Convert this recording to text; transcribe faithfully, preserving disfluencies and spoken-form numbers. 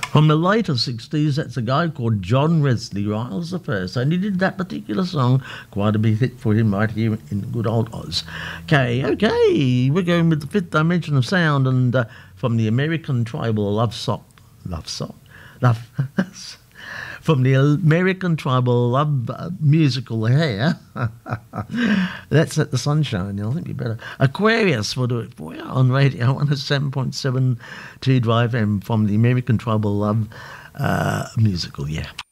From the later sixties, that's a guy called John Wesley Riles the first, and he did that particular song, quite a big hit for him right here in good old Oz. Okay, okay, we're going with the fifth dimension of sound, and uh, from the American tribal love song, love song, love, from the American tribal love uh, musical here. That's at the Sunshine. I think you better. Aquarius will do it for you on radio one oh seven point seven T Drive, and from the American tribal love uh, musical, yeah.